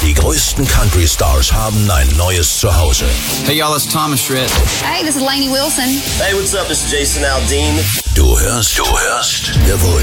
Die größten Country-Stars haben ein neues Zuhause. Hey y'all, it's Thomas Shred. Hey, this is Lainey Wilson. Hey, what's up? This is Jason Aldean. Du hörst The Voice.